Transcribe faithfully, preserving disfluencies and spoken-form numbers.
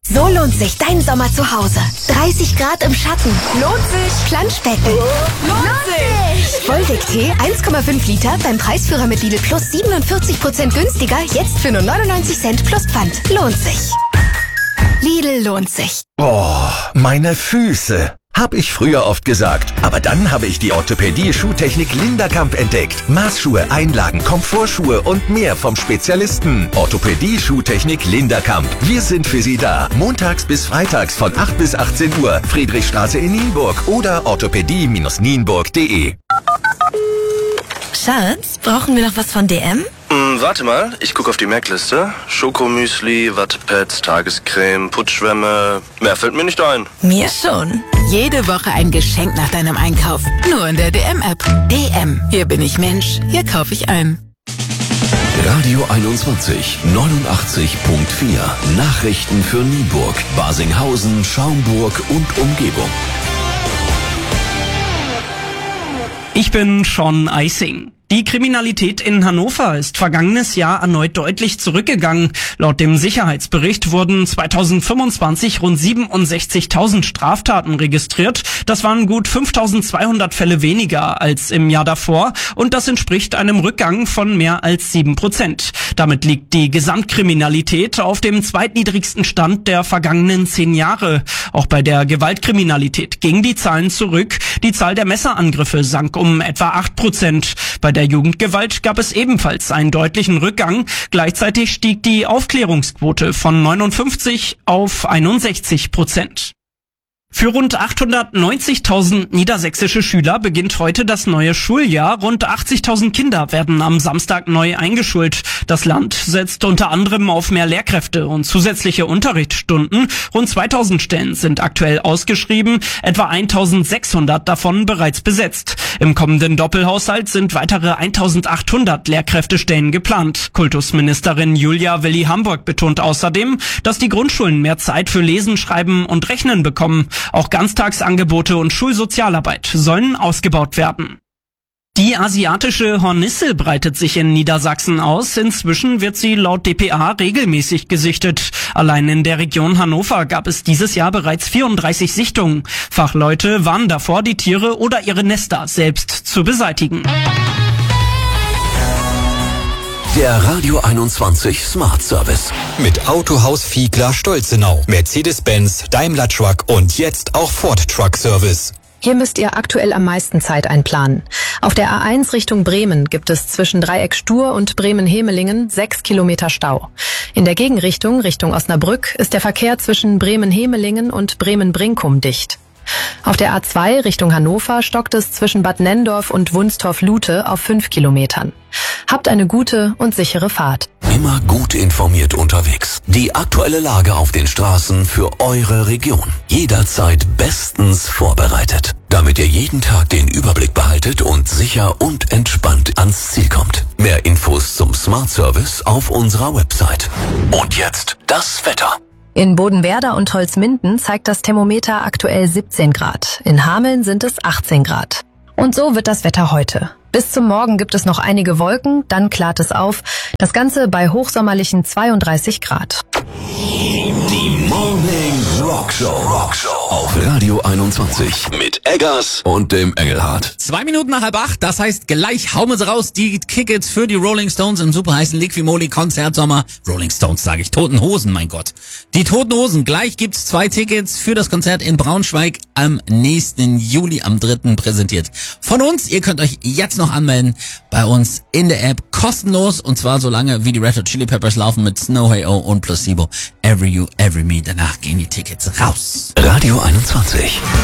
So lohnt sich dein Sommer zu Hause. dreißig Grad im Schatten. Lohnt sich. Planschbecken. Lohnt sich. Vollweg-Tee eins Komma fünf Liter beim Preisführer mit Lidl Plus siebenundvierzig Prozent günstiger. Jetzt für nur neunundneunzig Cent plus Pfand. Lohnt sich. Lidl lohnt sich. Oh, meine Füße. Hab ich früher oft gesagt. Aber dann habe ich die Orthopädie-Schuhtechnik Linderkamp entdeckt. Maßschuhe, Einlagen, Komfortschuhe und mehr vom Spezialisten. Orthopädie-Schuhtechnik Linderkamp. Wir sind für Sie da. Montags bis freitags von acht bis achtzehn Uhr. Friedrichstraße in Nienburg oder orthopädie Bindestrich nienburg punkt de. Schatz, brauchen wir noch was von D M? Hm, warte mal, ich gucke auf die Merkliste. Schokomüsli, Wattepads, Tagescreme, Putzschwämme. Mehr fällt mir nicht ein. Mir schon. Jede Woche ein Geschenk nach deinem Einkauf. Nur in der D M-App. D M. Hier bin ich Mensch. Hier kaufe ich ein. Radio einundzwanzig, neunundachtzig Komma vier. Nachrichten für Nienburg, Barsinghausen, Schaumburg und Umgebung. Ich bin Sean Eising. Die Kriminalität in Hannover ist vergangenes Jahr erneut deutlich zurückgegangen. Laut dem Sicherheitsbericht wurden zweitausendfünfundzwanzig rund siebenundsechzigtausend Straftaten registriert. Das waren gut fünftausendzweihundert Fälle weniger als im Jahr davor und das entspricht einem Rückgang von mehr als sieben Prozent. Damit liegt die Gesamtkriminalität auf dem zweitniedrigsten Stand der vergangenen zehn Jahre. Auch bei der Gewaltkriminalität gingen die Zahlen zurück. Die Zahl der Messerangriffe sank um etwa acht Prozent. Bei der Jugendgewalt gab es ebenfalls einen deutlichen Rückgang. Gleichzeitig stieg die Aufklärungsquote von neunundfünfzig auf einundsechzig Prozent. Für rund achthundertneunzigtausend niedersächsische Schüler beginnt heute das neue Schuljahr. Rund achtzigtausend Kinder werden am Samstag neu eingeschult. Das Land setzt unter anderem auf mehr Lehrkräfte und zusätzliche Unterrichtsstunden. Rund zweitausend Stellen sind aktuell ausgeschrieben, etwa eintausendsechshundert davon bereits besetzt. Im kommenden Doppelhaushalt sind weitere eintausendachthundert Lehrkräftestellen geplant. Kultusministerin Julia Willi-Hamburg betont außerdem, dass die Grundschulen mehr Zeit für Lesen, Schreiben und Rechnen bekommen. Auch Ganztagsangebote und Schulsozialarbeit sollen ausgebaut werden. Die asiatische Hornisse breitet sich in Niedersachsen aus. Inzwischen wird sie laut D P A regelmäßig gesichtet. Allein in der Region Hannover gab es dieses Jahr bereits vierunddreißig Sichtungen. Fachleute warnen davor, die Tiere oder ihre Nester selbst zu beseitigen. Der Radio einundzwanzig Smart Service. Mit Autohaus Fiegler Stolzenau, Mercedes-Benz, Daimler Truck und jetzt auch Ford Truck Service. Hier müsst ihr aktuell am meisten Zeit einplanen. Auf der A eins Richtung Bremen gibt es zwischen Dreieck Stur und Bremen-Hemelingen sechs Kilometer Stau. In der Gegenrichtung, Richtung Osnabrück, ist der Verkehr zwischen Bremen-Hemelingen und Bremen-Brinkum dicht. Auf der A zwei Richtung Hannover stockt es zwischen Bad Nenndorf und Wunstorf-Lute auf fünf Kilometern. Habt eine gute und sichere Fahrt. Immer gut informiert unterwegs. Die aktuelle Lage auf den Straßen für eure Region. Jederzeit bestens vorbereitet, damit ihr jeden Tag den Überblick behaltet und sicher und entspannt ans Ziel kommt. Mehr Infos zum Smart Service auf unserer Website. Und jetzt das Wetter. In Bodenwerder und Holzminden zeigt das Thermometer aktuell siebzehn Grad. In Hameln sind es achtzehn Grad. Und so wird das Wetter heute. Bis zum Morgen gibt es noch einige Wolken, dann klart es auf. Das Ganze bei hochsommerlichen zweiunddreißig Grad. Die Morning Rockshow. Rockshow auf Radio einundzwanzig mit Eggers und dem Engelhardt. Zwei Minuten nach halb acht, das heißt gleich hauen wir sie raus. Die Tickets für die Rolling Stones im super heißen Liquimoli Konzertsommer. Rolling Stones sage ich, Toten Hosen, mein Gott. Die Toten Hosen, gleich gibt's zwei Tickets für das Konzert in Braunschweig am nächsten Juli, am dritten präsentiert von uns. Ihr könnt euch jetzt noch anmelden bei uns in der App, kostenlos, und zwar so lange wie die Red Hot Chili Peppers laufen mit Snow Hey Oh und Placebo. Every You, Every Me, danach gehen die Tickets raus. Radio einundzwanzig.